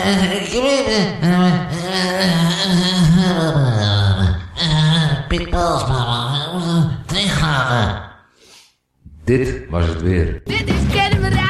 Piet Pelsma, tegenhaken. Dit was het weer. Dit is Kennemer